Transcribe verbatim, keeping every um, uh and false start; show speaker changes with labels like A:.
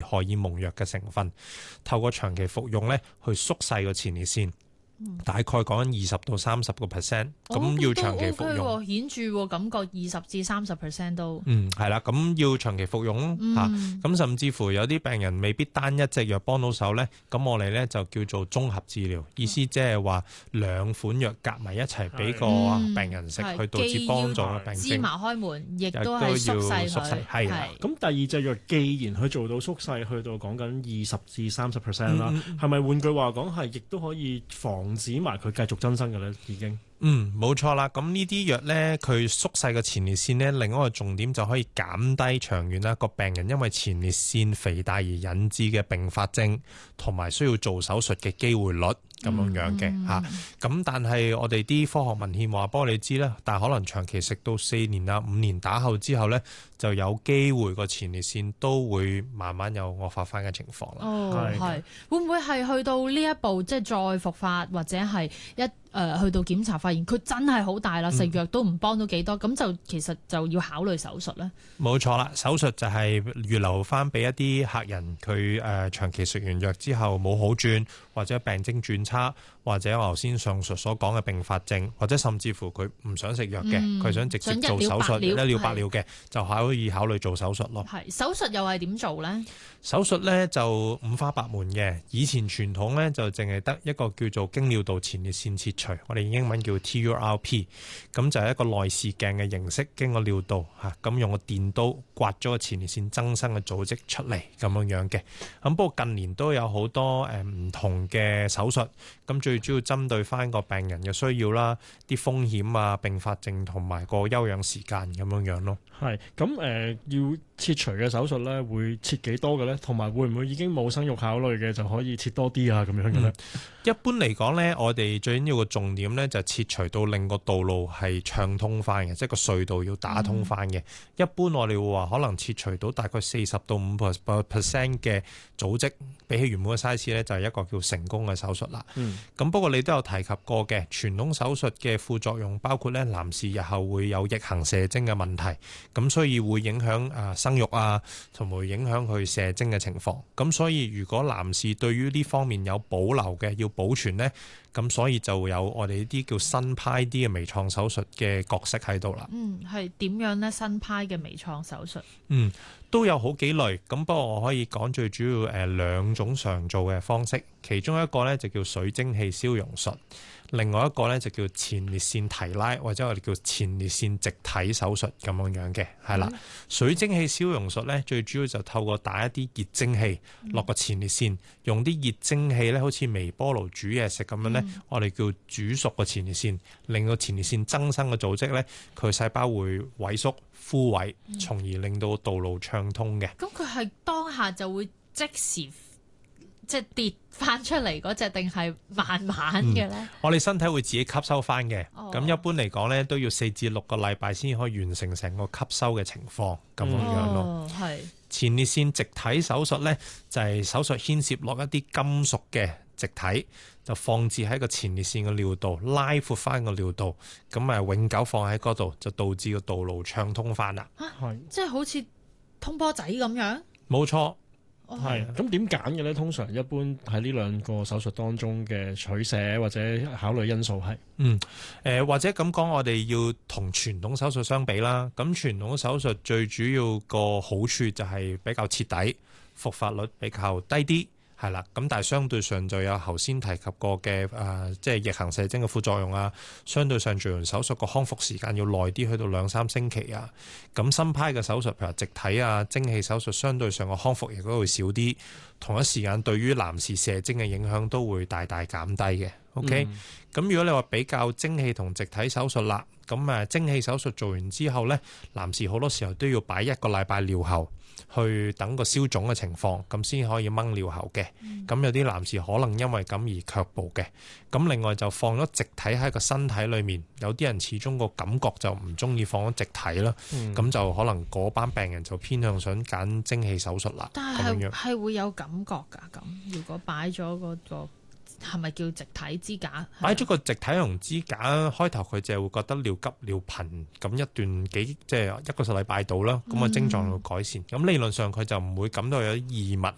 A: 荷爾蒙藥嘅成分，透過長期服用咧去縮細個前列腺。大概講緊二十到三十個 percent， 咁要長期服用，
B: 哦、顯著喎，感覺二十至三十 percent 都，
A: 嗯係啦，咁要長期服用咯嚇，咁、嗯啊、甚至乎有啲病人未必單一隻藥幫到手咧，咁我哋咧就叫做綜合治療，意思即係話兩款藥夾埋一齊俾個病人食，去導致幫助嘅病徵。
B: 芝麻開門，亦都係縮細佢。
A: 係啦，
C: 咁第二隻藥既然佢做到縮細，去到講緊二十至三十 percent 啦，係咪換句話講係亦都可以防止埋佢繼續增生嘅咧？已經
A: 嗯冇錯啦。咁呢啲藥咧，佢縮細個前列腺咧，另一個重點就可以減低長遠啦個病人因為前列腺肥大而引致嘅併發症，同埋需要做手術嘅機會率咁樣樣嘅嚇。咁、嗯、但係我哋啲科學文獻話幫你知咧，但係可能長期食到四年啊五年打後之後咧，就有機會個前列腺都會慢慢有惡化翻嘅情況啦。
B: 哦，係會唔會係去到呢一步，即係再復發或者係一誒、呃、去到檢查發現佢真係好大啦，食藥都唔幫到幾多，咁、嗯、就其實就要考慮手術咧。冇
A: 錯啦，手術就係預留翻俾一啲客人，佢誒、呃、長期食完藥之後冇好轉，或者病徵轉差，或者我頭先上述所講嘅併發症，或者甚至乎佢唔想食藥嘅，佢、嗯、想直接做手術一了百了嘅，就可以考慮做手術咯。
B: 係手術又係點做咧？
A: 手術咧就五花八門嘅，以前傳統咧就淨係得一個叫做經尿道前列腺切除，我哋英文叫 T U R P， 咁就係一個內視鏡嘅形式，經過尿道嚇，咁用個電刀刮咗個前列腺增生嘅組織出嚟咁樣樣嘅。咁不過近年都有好多誒唔同嘅手術，咁最主要針對翻個病人嘅需要啦，啲風險啊、併發症同埋個休養時間咁樣樣咯。
C: 係咁誒，要切除嘅手術咧，會切幾多嘅咧？同埋會唔會已經冇生育考慮嘅就可以切多啲啊？咁樣嘅咧？
A: 一般嚟講咧，我哋最緊要個重點咧就切除到令個道路係暢通翻嘅，即係個隧道要打通翻嘅。嗯、一般我哋會話可能切除到大概四十到五 percent 嘅組織，比起原本嘅 size 咧，就係一個叫成功嘅手術啦。咁、嗯、不過你都有提及過嘅傳統手術嘅副作用，包括咧男士日後會有逆行射精嘅問題，咁所以會影響啊生育啊，同埋影響佢射精嘅情況。咁所以如果男士對於呢方面有保留嘅，要保存呢，咁所以就有我哋呢啲叫新派啲嘅微創手術嘅角色喺度啦。
B: 嗯，係點樣呢？新派嘅微創手術，
A: 嗯，都有好幾類。咁不過我可以講最主要誒兩種常做嘅方式，其中一個呢就叫水蒸氣消融術，另外一個呢就叫前列腺提拉，或者我哋叫前列腺植體手術咁樣樣嘅，係啦、嗯。水蒸氣消融術呢，最主要就透過打一啲熱蒸氣落個前列腺，嗯、用啲熱蒸氣呢，好似微波爐煮嘢食咁樣呢、嗯，我哋叫煮熟個前列腺，令個前列腺增生嘅組織呢，佢細胞會萎縮枯萎，從而令到道路暢通嘅。
B: 咁佢係當下就會即時即係跌翻出嚟嗰隻，定係慢慢嘅咧、嗯？我哋身體會自己吸收翻嘅。咁、哦、一般嚟講咧，都要四至六個禮拜先可以完成成個吸收嘅情況咁樣樣咯。係、哦、前列腺植體手術咧，就係、是、手術牽涉落一啲金屬嘅植體，就放置喺個前列腺嘅尿道，拉闊翻個尿道，咁啊永久放喺嗰度，就導致個道路暢通翻啦。係即係好似通波仔咁樣。
A: 冇錯。
C: 係，咁點揀嘅咧？通常一般喺呢兩個手術當中嘅取捨或者考慮因素係，
A: 嗯，誒、呃、或者咁講，我哋要同傳統手術相比啦。咁傳統手術最主要個好處就係比較徹底，復發率比較低啲。係啦，咁但係相對上就有頭先提及過嘅誒、呃，即係逆行射精嘅副作用啊。相對上做完手術個康復時間要耐啲，去到兩三星期啊。咁新派嘅手術，譬如話植體啊、蒸氣手術，相對上個康復亦都會少啲。同一時間對於男士射精嘅影響都會大大減低嘅。OK，咁、嗯、如果你話比較蒸氣同植體手術啦，咁誒蒸氣手術做完之後呢，男士好多時候都要擺一個禮拜尿喉。去等個消腫嘅情況，咁先可以掹尿喉嘅。咁、嗯、有啲男士可能因為咁而卻步嘅。咁另外就放咗植體喺個身體裏面，有啲人始終個感覺就唔中意放咗植體啦。咁、嗯、就可能嗰班病人就偏向想揀蒸氣手術啦。
B: 但係係會有感覺㗎。咁如果擺咗嗰個係咪叫植體支架？擺咗個植體同支架，開頭佢就係會覺得尿急尿頻，咁一段幾即係一個禮拜到啦，咁啊症狀會改善。咁、嗯、理論上佢就唔會感到有異物